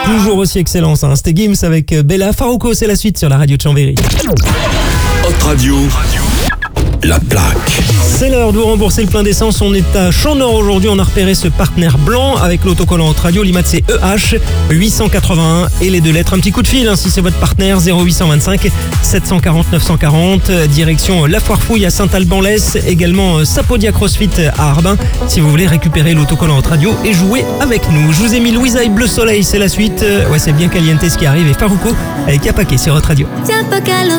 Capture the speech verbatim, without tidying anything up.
Toujours aussi excellent, ça. C'était Gims avec Bella. Farouko, c'est la suite sur la radio de Chambéry. Hot Radio, la plaque. C'est l'heure de vous rembourser le plein d'essence. On est à Champ-Nord aujourd'hui. On a repéré ce partenaire blanc avec l'autocollant Hot Radio. L'I M A T c'est E H huit cent quatre-vingt-un et les deux lettres. Un petit coup de fil hein, si c'est votre partenaire. Zéro huit cent vingt-cinq sept cent quarante neuf cent quarante. Direction La Foire Fouille à Saint-Alban-l'Ès. Également Sapodia CrossFit à Arbin. Si vous voulez récupérer l'autocollant Hot Radio et jouer avec nous. Je vous ai mis Louisa et Bleu Soleil. C'est la suite. Ouais, c'est bien Caliente ce qui arrive. Et Farouko avec Yapake sur Hot Radio.